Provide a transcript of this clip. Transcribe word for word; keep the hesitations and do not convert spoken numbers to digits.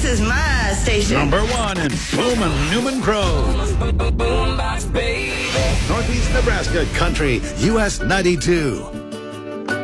is my station. Number one in Boomin' Newman Crow. Northeast Nebraska Country, U S ninety-two.